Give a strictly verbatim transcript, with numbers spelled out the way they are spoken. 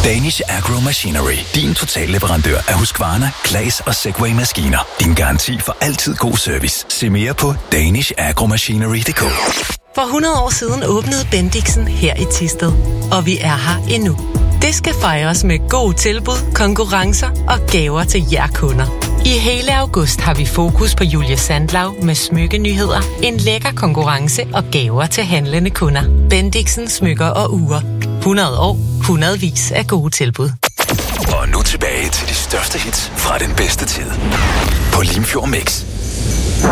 Danish Agro Machinery. Din totalleverandør af Husqvarna, Claes og Segway-maskiner. Din garanti for altid god service. Se mere på danish agro machinery punktum d k. For hundrede år siden åbnede Bendixen her i Thisted. Og vi er her endnu. Det skal fejres med gode tilbud, konkurrencer og gaver til jer kunder. I hele august har vi fokus på Julie Sandlau med smykkenyheder, en lækker konkurrence og gaver til handlende kunder. Bendixen smykker og ure. hundrede år, hundredvis af gode tilbud. Og nu tilbage til de største hits fra den bedste tid på Limfjord Mix.